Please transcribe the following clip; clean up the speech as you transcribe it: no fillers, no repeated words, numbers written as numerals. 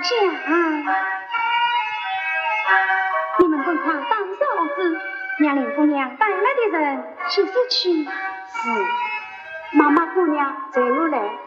家。你们本快当嫂子，娘林姑娘带来的人去是去。 是，妈妈姑娘在我来。